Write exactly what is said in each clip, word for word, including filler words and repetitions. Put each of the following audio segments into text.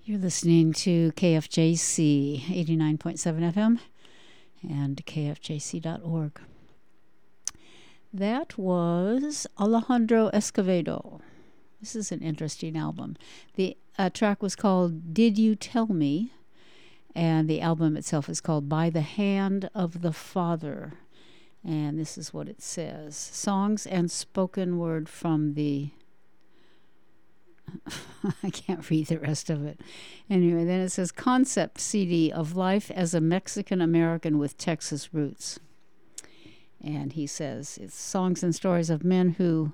You're listening to K F J C eighty-nine point seven F M and K F J C dot org. That was Alejandro Escovedo. This is an interesting album. The uh, track was called Did You Tell Me? And the album itself is called By the Hand of the Father. And this is what it says. Songs and spoken word from the... I can't read the rest of it. Anyway, then it says concept C D of life as a Mexican American with Texas roots. And he says it's songs and stories of men who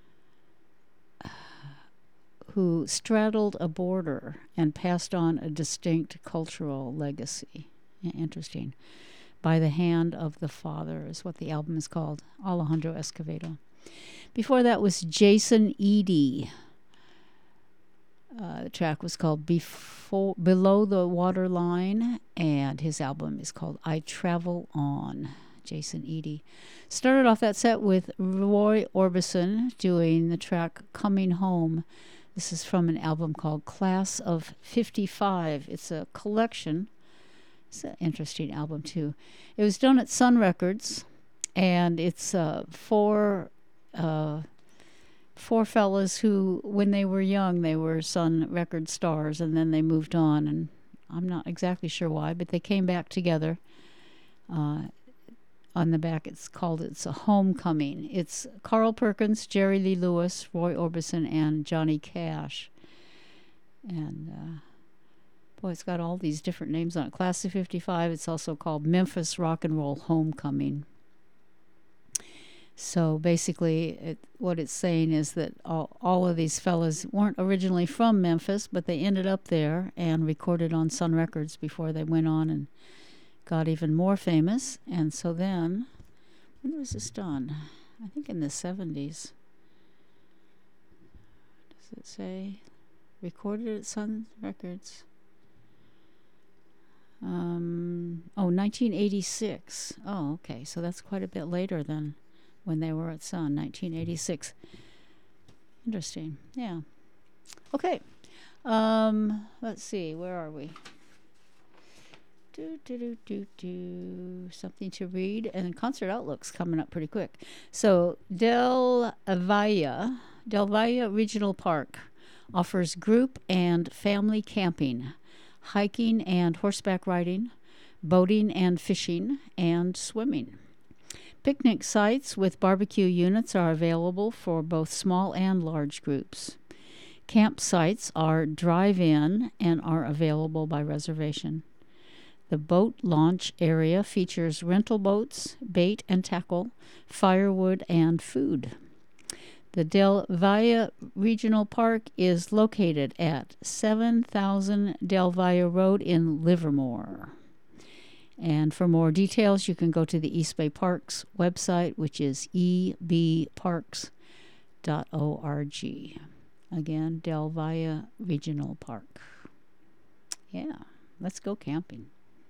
who straddled a border and passed on a distinct cultural legacy. Yeah, interesting. By the Hand of the Father is what the album is called. Alejandro Escovedo. Before that was Jason Eady. Uh, the track was called Before, Below the Waterline, and his album is called I Travel On. Jason Eady. Started off that set with Roy Orbison doing the track Coming Home. This is from an album called Class of fifty-five. It's a collection. It's an interesting album, too. It was done at Sun Records, and it's uh, four... Uh, Four fellas who, when they were young, they were Sun Record stars, and then they moved on, and I'm not exactly sure why, but they came back together. Uh, on the back, it's called It's a Homecoming. It's Carl Perkins, Jerry Lee Lewis, Roy Orbison, and Johnny Cash. And, uh, boy, it's got all these different names on it. Class of fifty-five, it's also called Memphis Rock and Roll Homecoming. So basically, it, what it's saying is that all, all of these fellas weren't originally from Memphis, but they ended up there and recorded on Sun Records before they went on and got even more famous. And so then, when was this done? I think in the seventies. Does it say? Recorded at Sun Records. Um, oh, nineteen eighty-six. Oh, okay. So that's quite a bit later than when they were at Sun, nineteen eighty-six. Interesting. Yeah. Okay. Um, let's see. Where are we? Do, do, do, do, do. Something to read. And Concert Outlook's coming up pretty quick. So, Del Valle, Del Valle Regional Park offers group and family camping, hiking and horseback riding, boating and fishing, and swimming. Picnic sites with barbecue units are available for both small and large groups. Campsites are drive-in and are available by reservation. The boat launch area features rental boats, bait and tackle, firewood, and food. The Del Valle Regional Park is located at seven thousand Del Valle Road in Livermore. And for more details, you can go to the East Bay Parks website, which is e b parks dot org. Again, Del Valle Regional Park. Yeah, let's go camping.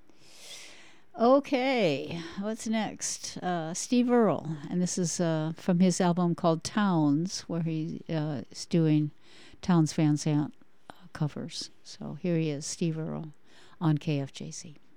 Okay, what's next? Uh, Steve Earle, and this is uh, from his album called Towns, where he uh, is doing Townes Van Sant uh, covers. So here he is, Steve Earle, on K F J C.